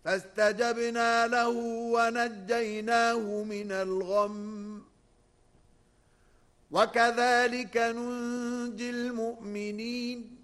فاستجبنا له ونجيناه من الغم وكذلك ننجي المؤمنين